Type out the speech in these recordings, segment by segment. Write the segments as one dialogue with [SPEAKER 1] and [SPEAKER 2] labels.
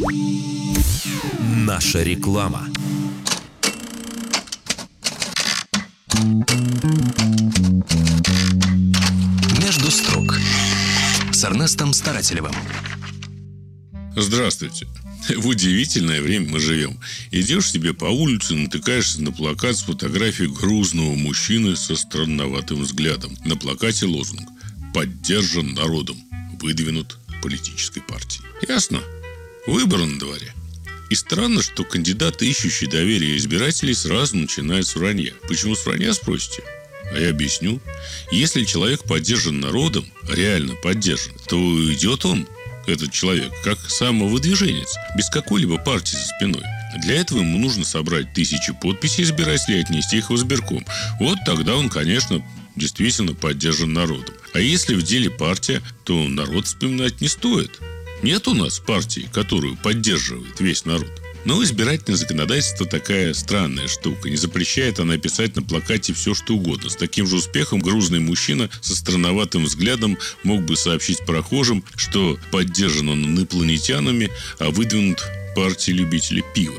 [SPEAKER 1] Наша реклама. Между строк с Эрнестом Старателевым.
[SPEAKER 2] Здравствуйте. В удивительное время мы живем. Идешь себе по улице, натыкаешься на плакат с фотографией грузного мужчины со странноватым взглядом. На плакате лозунг: «Поддержан народом, выдвинут политической партией». Ясно? Выборы на дворе. И странно, что кандидаты, ищущие доверие избирателей, сразу начинают с вранья. Почему с вранья, спросите? А я объясню. Если человек поддержан народом, реально поддержан, то идет он, этот человек, как самовыдвиженец, без какой-либо партии за спиной. Для этого ему нужно собрать 1000 подписей избирателей и отнести их в избирком. Вот тогда он, конечно, действительно поддержан народом. А если в деле партия, то народ вспоминать не стоит. Нет у нас партии, которую поддерживает весь народ. Но избирательное законодательство такая странная штука. Не запрещает она писать на плакате все, что угодно. С таким же успехом грузный мужчина со странноватым взглядом мог бы сообщить прохожим, что поддержан он инопланетянами, а выдвинут партией любителей пива.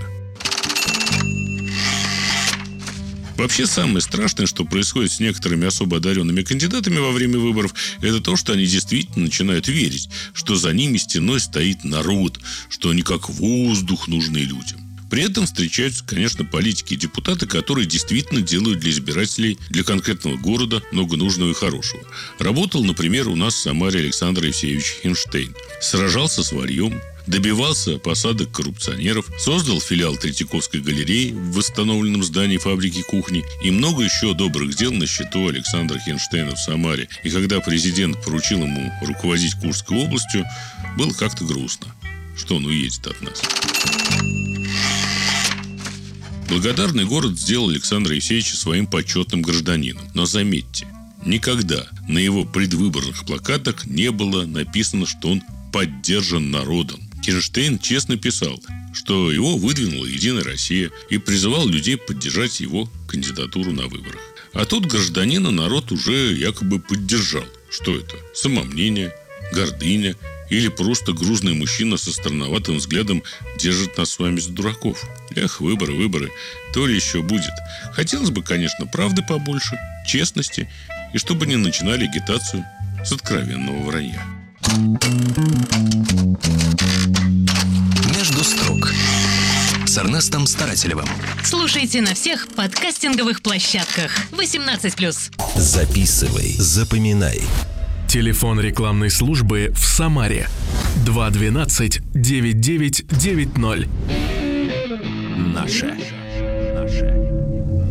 [SPEAKER 2] Вообще, самое страшное, что происходит с некоторыми особо одаренными кандидатами во время выборов, это то, что они действительно начинают верить, что за ними стеной стоит народ, что они как воздух нужны людям. При этом встречаются, конечно, политики и депутаты, которые действительно делают для избирателей, для конкретного города много нужного и хорошего. Работал, например, у нас в Самаре Александр Евсеевич Хинштейн. Сражался с варьем, добивался посадок коррупционеров, создал филиал Третьяковской галереи в восстановленном здании фабрики кухни и много еще добрых дел на счету Александра Хинштейна в Самаре. И когда президент поручил ему руководить Курской областью, было как-то грустно, что он уедет от нас. Благодарный город сделал Александра Евсеевича своим почетным гражданином. Но заметьте, никогда на его предвыборных плакатах не было написано, что он поддержан народом. Хинштейн честно писал, что его выдвинула «Единая Россия» и призывал людей поддержать его кандидатуру на выборах. А тут гражданина народ уже якобы поддержал. Что это? Самомнение, гордыня или просто грузный мужчина со странноватым взглядом держит нас с вами за дураков? Эх, выборы, то ли еще будет. Хотелось бы, конечно, правды побольше, честности, и чтобы не начинали агитацию с откровенного вранья.
[SPEAKER 1] Между строк с Эрнестом Старателевым.
[SPEAKER 3] Слушайте на всех подкастинговых площадках. 18+.
[SPEAKER 1] Записывай, запоминай.
[SPEAKER 4] Телефон рекламной службы в Самаре 212-9990.
[SPEAKER 1] Наше.